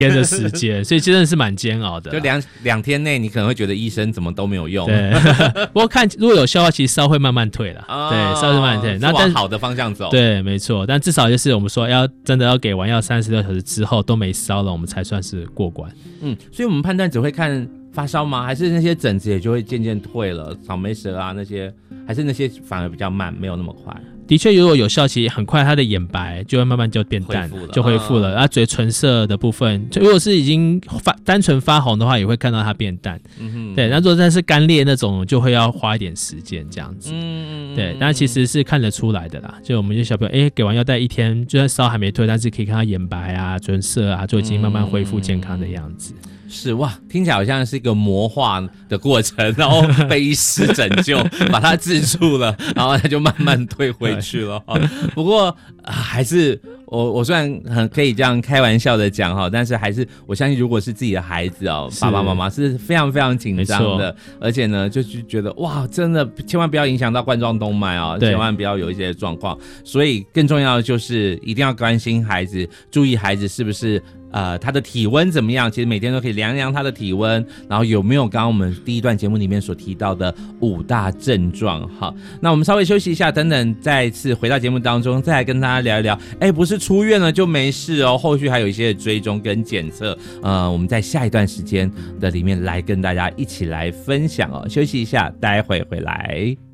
天的时间，所以真的是蛮煎熬的。 就两天内，你可能会觉得医生怎么都没有用。 对，不过如果有消化，其实烧会慢慢退了。对，烧会慢慢退， 那往好的方向走。 对，没错。但至少就是我们说真的要给完药36小时之后都没烧了，我们才算是过关。 所以我们判断只会看发烧吗？还是那些疹子也就会渐渐退了？草莓舌啊那些，还是那些反而比较慢，没有那么快？ 的确，如果有效期，很快它的眼白就会慢慢就变淡，就恢复了。嘴唇色的部分，如果是已经单纯发红的话，也会看到它变淡。对，那如果真是干裂那种，就会要花一点时间这样子。对，但其实是看得出来的啦。就我们就小朋友，给完药带1天，就算烧还没退，但是可以看到眼白啊、唇色啊，就已经慢慢恢复健康的样子。 是哇，听起来好像是一个魔化的过程，然后被医师拯救，把它治住了，然后它就慢慢退回去了。不过还是我虽然很可以这样开玩笑的讲哈，但是还是我相信，如果是自己的孩子爸爸妈妈是非常非常紧张的，而且呢，就是觉得哇，真的千万不要影响到冠状动脉千万不要有一些状况。所以更重要的就是一定要关心孩子，注意孩子是不是他的体温怎么样？其实每天都可以量量他的体温，然后有没有刚刚我们第一段节目里面所提到的5大症状。好，那我们稍微休息一下，等等再次回到节目当中，再来跟大家聊一聊。不是出院了就没事后续还有一些追踪跟检测。我们在下一段时间的里面来跟大家一起来分享休息一下，待会回来。